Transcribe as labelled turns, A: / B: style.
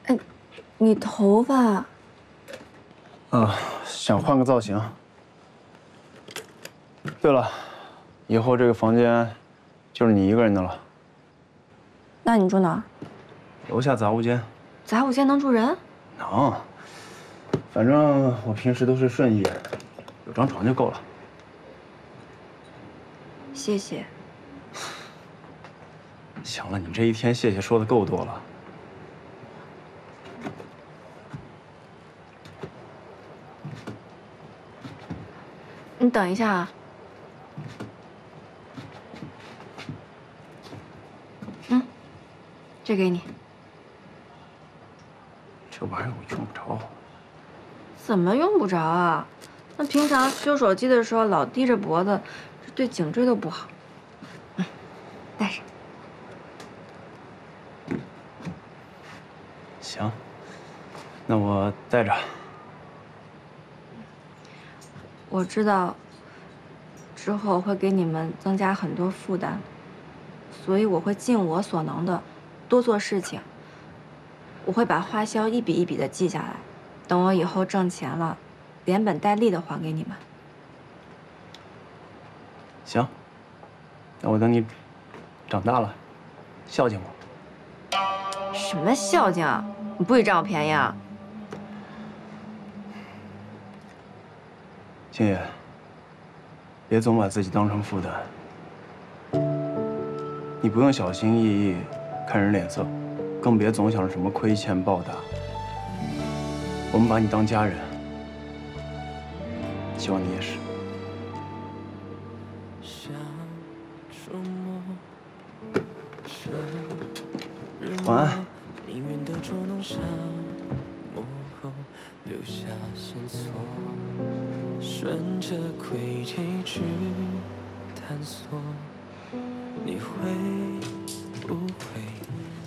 A: 哎，你头发……
B: 想换个造型。对了，以后这个房间就是你一个人的了。
A: 那你住哪儿？
B: 楼下杂物间。
A: 杂物间能住人？
B: 能，反正我平时都是顺义人，有张床就够了。
A: 谢谢。
B: 行了，你这一天谢谢说的够多了。
A: 你等一下啊。这给你。
B: 这玩意儿我用不着。
A: 怎么用不着啊？那平常修手机的时候老低着脖子，这对颈椎都不好。带上。
B: 行，那我带着。
A: 我知道之后会给你们增加很多负担，所以我会尽我所能的多做事情。我会把花销一笔一笔的记下来，等我以后挣钱了，连本带利的还给你们。
B: 行，那我等你长大了，孝敬我。
A: 什么孝敬啊？你不许占我便宜啊！
B: 星野，别总把自己当成负担。你不用小心翼翼看人脸色，更别总想着什么亏欠报答。我们把你当家人，希望你也是。晚安。
C: 顺着轨迹去探索，你会不会